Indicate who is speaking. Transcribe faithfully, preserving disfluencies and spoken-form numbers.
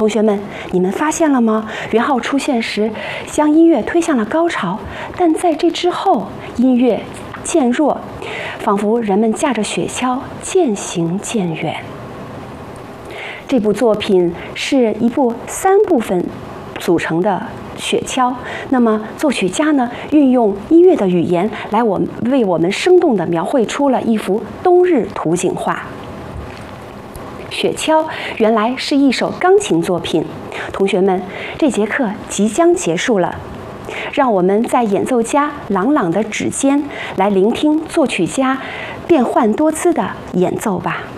Speaker 1: 同学们，你们发现了吗？圆号出现时，将音乐推向了高潮，但在这之后，音乐渐弱，仿佛人们驾着雪橇渐行渐远。这部作品是一部三部分组成的雪橇。那么作曲家呢，运用音乐的语言来我为我们生动地描绘出了一幅冬日图景画。雪橇原来是一首钢琴作品。同学们，这节课即将结束了，让我们在演奏家朗朗的指尖来聆听作曲家变幻多姿的演奏吧。